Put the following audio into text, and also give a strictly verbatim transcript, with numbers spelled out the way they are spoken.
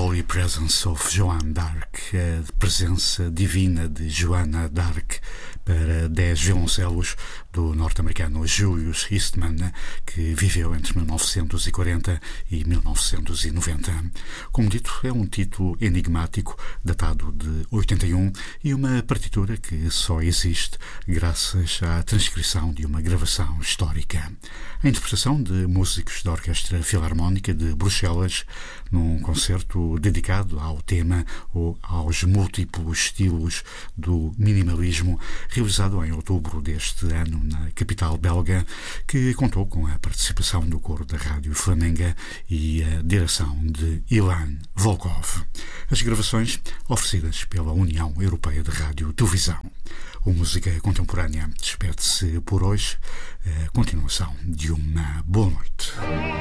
Holy Presence of Joan d'Arc, a presença divina de Joana d'Arc, para dez violoncelos do norte-americano Julius Eastman, que viveu entre mil novecentos e quarenta e mil novecentos e noventa. Como dito, é um título enigmático, datado de oitenta e um, e uma partitura que só existe graças à transcrição de uma gravação histórica. A interpretação de músicos da Orquestra Filarmónica de Bruxelas, num concerto dedicado ao tema ou aos múltiplos estilos do minimalismo, realizado em outubro deste ano na capital belga, que contou com a participação do coro da Rádio Flamenga e a direção de Ilan Volkov. As gravações oferecidas pela União Europeia de Rádio e Televisão. O Música Contemporânea despede-se por hoje. A continuação de uma boa noite.